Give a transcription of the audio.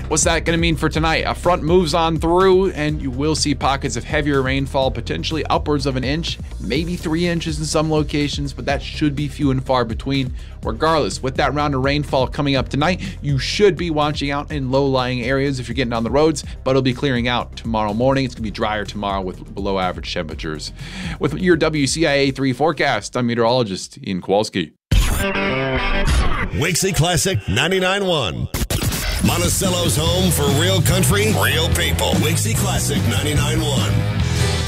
What's that going to mean for tonight? A front moves on through, and you will see pockets of heavier rainfall, potentially upwards of an inch, maybe 3 inches in some locations, but that should be few and far between. Regardless, with that round of rainfall coming up tonight, you should be watching out in low-lying areas if you're getting on the roads, but it'll be clearing out tomorrow morning. It's going to be drier tomorrow with below average temperatures. With your WCIA 3 forecast, I'm meteorologist Ian Kowalski. Wakesy Classic 99.1. Monticello's home for real country, real people. Wakesy Classic 99.1.